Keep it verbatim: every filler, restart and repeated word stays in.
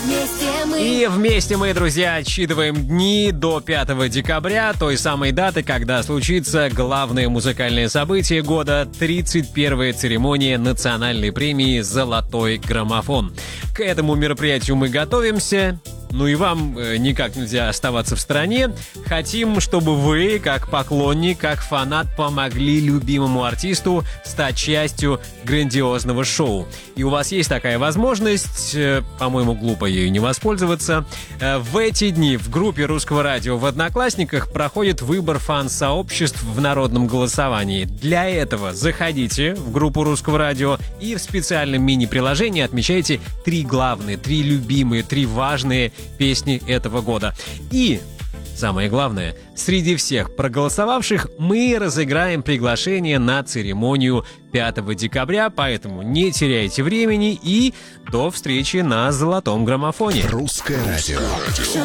вместе мы. И вместе мы, друзья, отсчитываем дни до пятого декабря, той самой даты, когда случится главное музыкальное событие года — тридцать первая церемония национальной премии «Золотой граммофон». К этому мероприятию мы готовимся. Ну и вам э, никак нельзя оставаться в стороне. Хотим, чтобы вы, как поклонник, как фанат, помогли любимому артисту стать частью грандиозного шоу. И у вас есть такая возможность, э, по-моему, глупо ею не воспользоваться. Э, в эти дни в группе Русского радио в Одноклассниках проходит выбор фан-сообществ в народном голосовании. Для этого заходите в группу Русского радио и в специальном мини-приложении отмечайте три главные, три любимые, три важные песни этого года. И самое главное, среди всех проголосовавших мы разыграем приглашение на церемонию пятого декабря, поэтому не теряйте времени и до встречи на Золотом граммофоне. Русское радио.